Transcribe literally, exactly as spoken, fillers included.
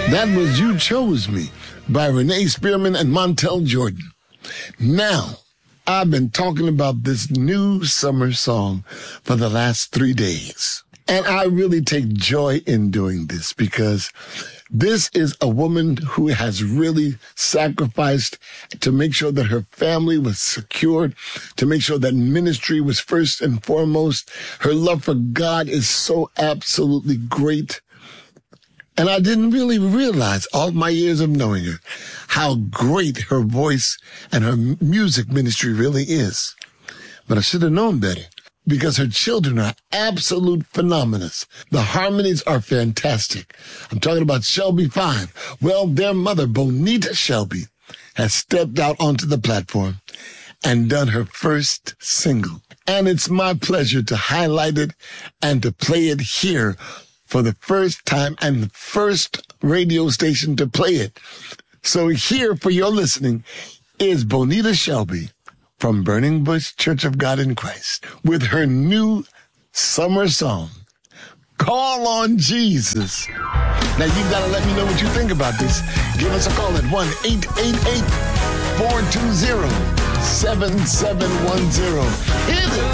That was You Chose Me by Renee Spearman and Montel Jordan. Now, I've been talking about this new summer song for the last three days. And I really take joy in doing this because this is a woman who has really sacrificed to make sure that her family was secured, to make sure that ministry was first and foremost. Her love for God is so absolutely great. And I didn't really realize, all my years of knowing her, how great her voice and her music ministry really is. But I should have known better, because her children are absolute phenomena. The harmonies are fantastic. I'm talking about Shelby Five. Well, their mother, Bonita Shelby, has stepped out onto the platform and done her first single. And it's my pleasure to highlight it and to play it here for the first time, and the first radio station to play it. So here for your listening is Bonita Shelby from Burning Bush Church of God in Christ with her new summer song, Call on Jesus. Now you've got to let me know what you think about this. Give us a call at one eight eight eight, four two zero, seven seven one zero. Hit it!